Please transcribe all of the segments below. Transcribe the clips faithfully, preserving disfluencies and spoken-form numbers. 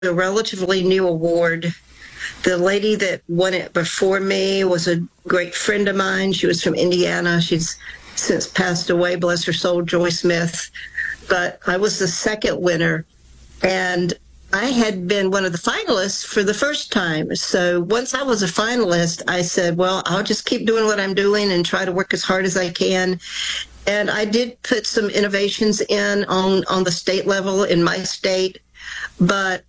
a relatively new award. The lady that won it before me was a great friend of mine. She was from Indiana. She's since passed away, bless her soul, Joy Smith. But I was the second winner, and I had been one of the finalists for the first time. So once I was a finalist, I said, well, I'll just keep doing what I'm doing and try to work as hard as I can. And I did put some innovations in on, on the state level in my state, but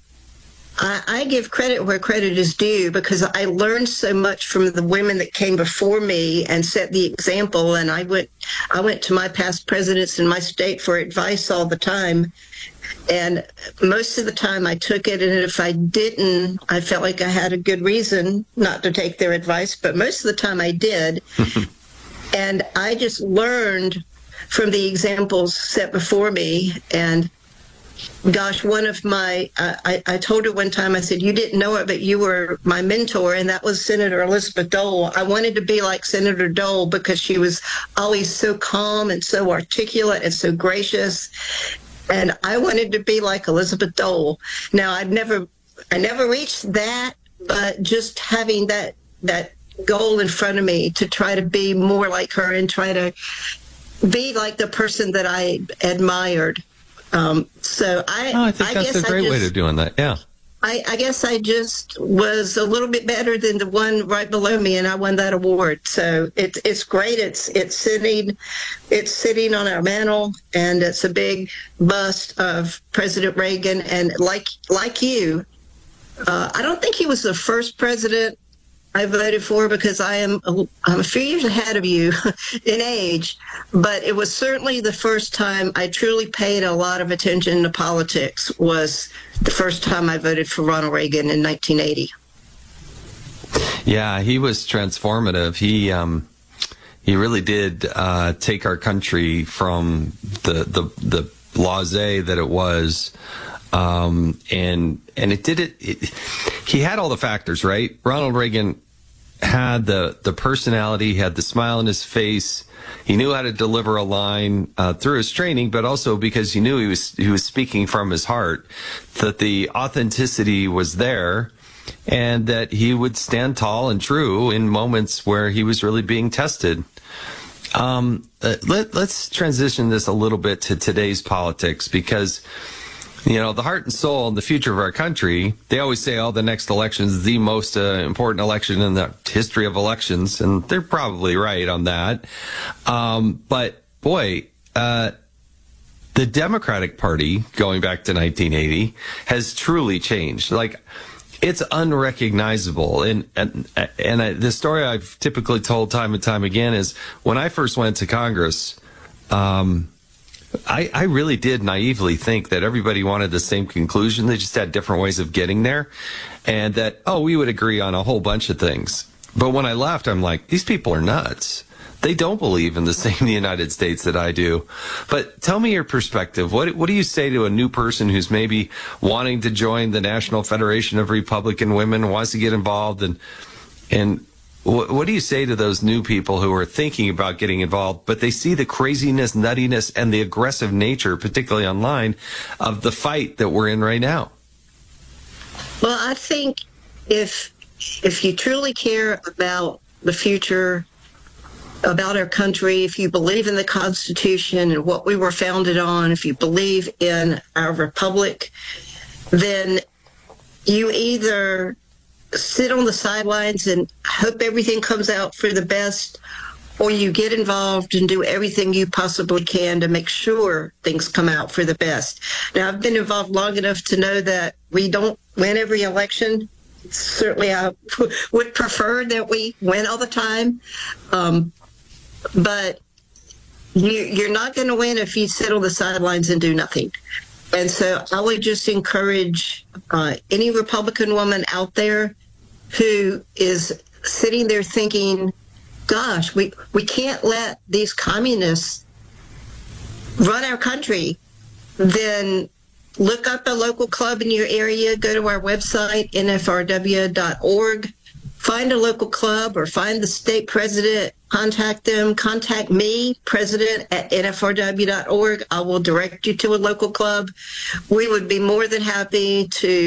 I, I give credit where credit is due, because I learned so much from the women that came before me and set the example. And I went, I went to my past presidents in my state for advice all the time. And most of the time I took it, and if I didn't, I felt like I had a good reason not to take their advice, but most of the time I did. And I just learned from the examples set before me. And gosh, one of my, uh, I, I told her one time, I said, you didn't know it, but you were my mentor, and that was Senator Elizabeth Dole. I wanted to be like Senator Dole because she was always so calm and so articulate and so gracious. And I wanted to be like Elizabeth Dole. Now, I'd never, I never reached that, but just having that, that goal in front of me to try to be more like her and try to be like the person that I admired. Um, so I, oh, I think I that's guess a great I just, way of doing that. Yeah. I, I guess I just was a little bit better than the one right below me, and I won that award. So it's it's great. It's it's sitting, it's sitting on our mantle, and it's a big bust of President Reagan. And like like you, uh, I don't think he was the first president I voted for, because I am a, I'm a few years ahead of you in age, but it was certainly the first time I truly paid a lot of attention to politics. Was the first time I voted for Ronald Reagan in nineteen eighty. Yeah, he was transformative. He um, he really did uh, take our country from the the the blasé that it was. Um, and, and it did it, it, he had all the factors, right? Ronald Reagan had the, the personality, had the smile on his face. He knew how to deliver a line, uh, through his training, but also because he knew he was, he was speaking from his heart, that the authenticity was there, and that he would stand tall and true in moments where he was really being tested. Um, uh, let, let's transition this a little bit to today's politics, because you know, the heart and soul and the future of our country, they always say, oh, the next election is the most uh, important election in the history of elections. And they're probably right on that. Um, but, boy, uh, the Democratic Party, going back to nineteen eighty, has truly changed. Like, it's unrecognizable. And, and, and I, the story I've typically told time and time again is when I first went to Congress, um, I, I really did naively think that everybody wanted the same conclusion. They just had different ways of getting there, and that, oh, we would agree on a whole bunch of things. But when I left, I'm like, these people are nuts. They don't believe in the same United States that I do. But tell me your perspective. What, what do you say to a new person who's maybe wanting to join the National Federation of Republican Women, wants to get involved, and, and, What, what do you say to those new people who are thinking about getting involved, but they see the craziness, nuttiness, and the aggressive nature, particularly online, of the fight that we're in right now? Well, I think if if you truly care about the future, about our country, if you believe in the Constitution and what we were founded on, if you believe in our republic, then you either sit on the sidelines and hope everything comes out for the best, or you get involved and do everything you possibly can to make sure things come out for the best. Now, I've been involved long enough to know that we don't win every election. Certainly, I would prefer that we win all the time. Um, but you, you're not going to win if you sit on the sidelines and do nothing. And so I would just encourage uh, any Republican woman out there who is sitting there thinking, gosh, we, we can't let these communists run our country, then look up a local club in your area, go to our website, N F R W dot org, find a local club or find the state president contact them. Contact me, president at N F R W dot org. I will direct you to a local club. We would be more than happy to